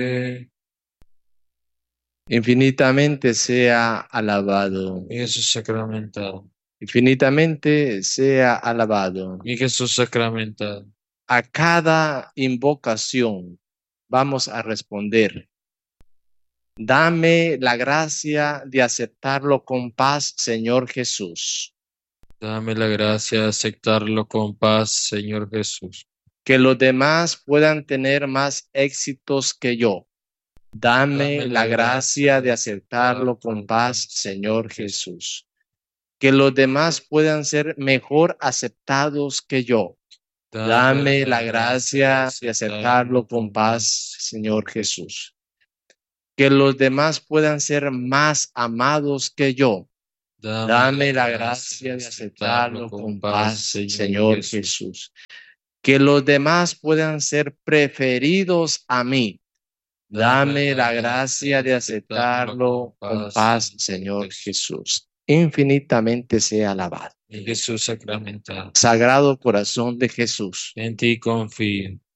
Infinitamente sea alabado. Mi Jesús sacramentado. Infinitamente sea alabado. Mi Jesús sacramentado. A cada invocación vamos a responder. Dame la gracia de aceptarlo con paz, Señor Jesús. Dame la gracia de aceptarlo con paz, Señor Jesús. Que los demás puedan tener más éxitos que yo. Dame la gracia de aceptarlo con paz, Señor Jesús. Que los demás puedan ser mejor aceptados que yo. Dame la gracia de aceptarlo con paz, Señor Jesús. Que los demás puedan ser más amados que yo. Dame la gracia de aceptarlo con paz, Señor Jesús. Que los demás puedan ser preferidos a mí. Dame la gracia de aceptarlo con paz, Señor Jesús. Infinitamente sea alabado. Mi Jesús sacramentado. Sagrado corazón de Jesús, En ti confío.